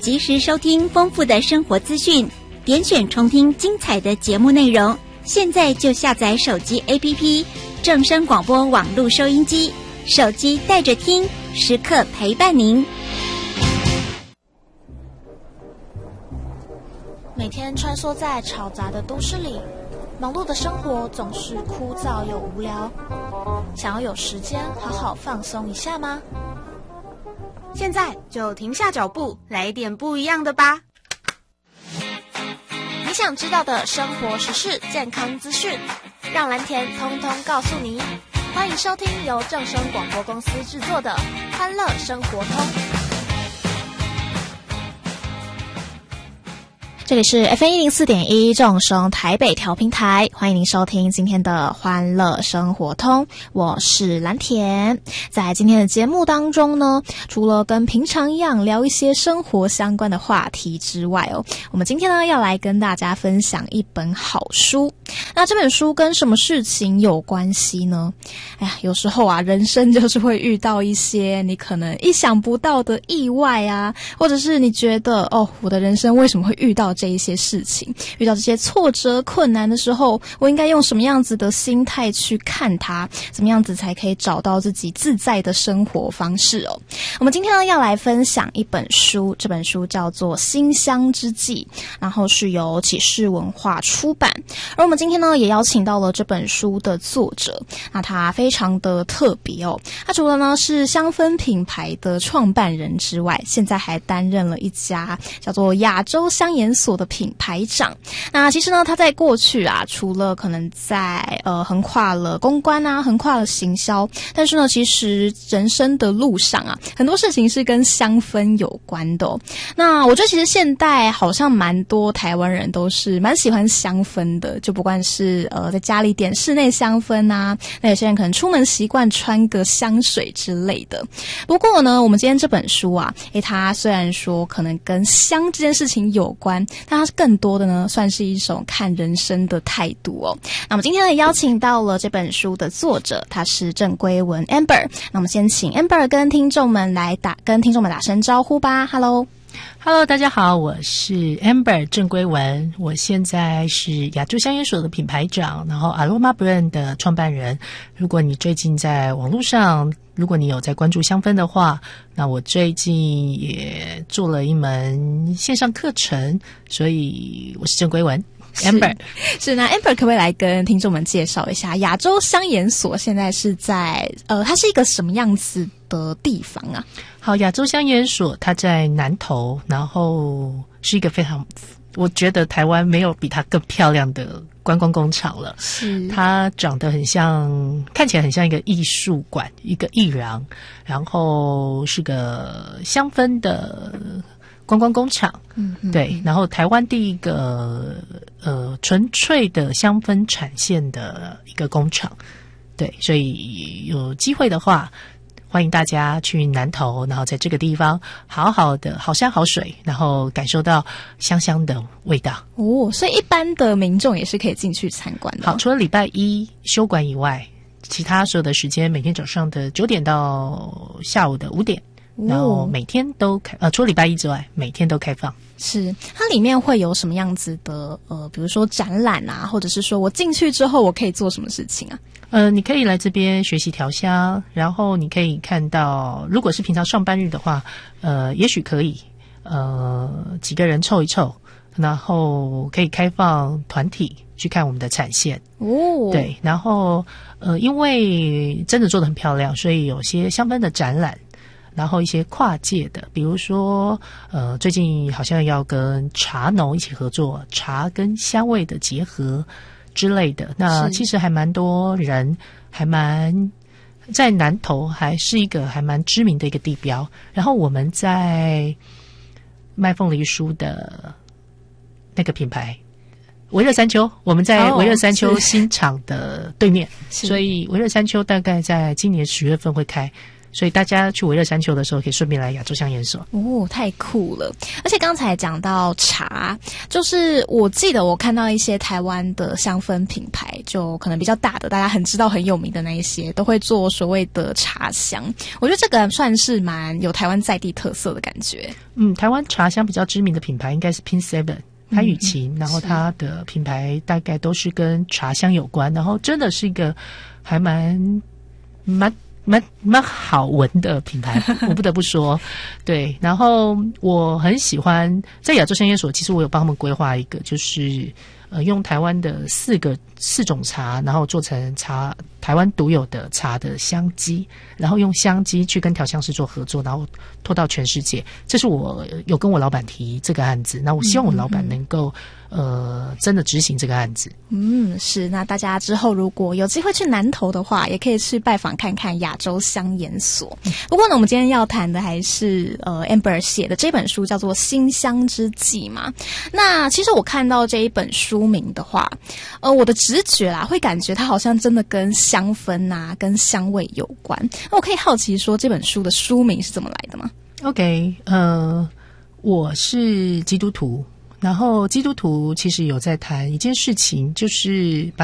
及时收听丰富的生活资讯，点选重听精彩的节目内容。现在就下载手机 APP 正声广播网络收音机，手机带着听，时刻陪伴您。 每天穿梭在嘈杂的都市里，忙碌的生活总是枯燥又无聊。想要有时间好好放松一下吗？ 现在就停下脚步，来一点不一样的吧。 你想知道的生活时事、健康资讯，让蓝田通通告诉你。欢迎收听由正声广播公司制作的《欢乐生活通》。这里是 FM104.1 正声台北调频台，欢迎您收听今天的欢乐生活通，我是蓝田。在今天的节目当中呢，除了跟平常一样聊一些生活相关的话题之外我们今天呢要来跟大家分享一本好书。那这本书跟什么事情有关系呢？有时候人生就是会遇到一些你可能意想不到的意外啊，或者是你觉得我的人生为什么会遇到这一些事情，遇到这些挫折困难的时候，我应该用什么样子的心态去看它，怎么样子才可以找到自己自在的生活方式我们今天呢要来分享一本书，这本书叫做《馨香之际》，然后是由启示文化出版。而我们今天呢也邀请到了这本书的作者，那他非常的特别他除了呢是香氛品牌的创办人之外，现在还担任了一家叫做亚洲香研所的品牌长。那其实呢他在过去除了可能在横跨了公关横跨了行销，但是呢其实人生的路上很多事情是跟香氛有关的那我觉得其实现代好像蛮多台湾人都是蛮喜欢香氛的，就不管是在家里点室内香氛那有些人可能出门习惯穿个香水之类的。不过呢我们今天这本书它虽然说可能跟香这件事情有关，但它更多的呢算是一种看人生的态度那我们今天呢邀请到了这本书的作者，他是郑归文 Amber。 那我们先请 Amber 跟听众们打声招呼吧。 Hello， 大家好，我是 Amber 郑归文，我现在是亚洲香研所的品牌长，然后 Aroma Brand 的创办人。如果你最近在网络上，如果你有在关注香氛的话，那我最近也做了一门线上课程，所以我是郑归文。Amber 是那 Amber 可不可以来跟听众们介绍一下亚洲香研所现在是在它是一个什么样子的地方好，亚洲香研所它在南投，然后是一个非常，我觉得台湾没有比它更漂亮的观光工厂了。 是， 它长得很像，看起来很像一个艺术馆，一个艺廊，然后是个香氛的观光工厂。对，然后台湾第一个纯粹的香氛产线的一个工厂。对，所以有机会的话，欢迎大家去南投，然后在这个地方好好的好山好水，然后感受到香香的味道所以一般的民众也是可以进去参观的。 好，除了礼拜一休馆以外，其他所有的时间每天早上的9点到下午的5点，然后每天都除了礼拜一之外每天都开放。 是，它里面会有什么样子的比如说展览或者是说我进去之后我可以做什么事情你可以来这边学习调香，然后你可以看到，如果是平常上班日的话，也许可以几个人凑一凑，然后可以开放团体去看我们的产线对，然后因为真的做得很漂亮，所以有些香氛的展览，然后一些跨界的，比如说最近好像要跟茶农一起合作，茶跟香味的结合之类的。那其实还蛮多人，还蛮在南投还是一个还蛮知名的一个地标。然后我们在卖凤梨酥的那个品牌微热山丘，我们在微热山丘新厂的对面，所以微热山丘大概在今年10月份会开， 所以大家去微热山丘的时候，可以顺便来亚洲香研所。 哦，太酷了！而且刚才讲到茶，就是我记得我看到一些台湾的香氛品牌，就可能比较大的，大家很知道很有名的那一些，都会做所谓的茶香。我觉得这个算是蛮有台湾在地特色的感觉。 台湾茶香比较知名的品牌应该是 Pin 7。潘雨晴，然后它的品牌大概都是跟茶香有关，然后真的是一个还蛮好闻的品牌，我不得不说，对。然后我很喜欢在亚洲香研所，其实我有帮他们规划一个，就是用台湾的四种茶，然后做成台湾独有的茶的香机，然后用香机去跟调香师做合作，然后拖到全世界。这是我有跟我老板提这个案子，那我希望我老板能够真的执行这个案子。 是。那大家之后如果有机会去南投的话，也可以去拜访看看亚洲香研所。不过呢，我们今天要谈的还是Amber 写的这本书，叫做《馨香之际》嘛。那其实我看到这一本书名的话，我的直觉啦，会感觉它好像真的跟香氛啊、跟香味有关。那我可以好奇说，这本书的书名是怎么来的吗？ OK， 我是基督徒，然后基督徒其实有在谈一件事情，就是把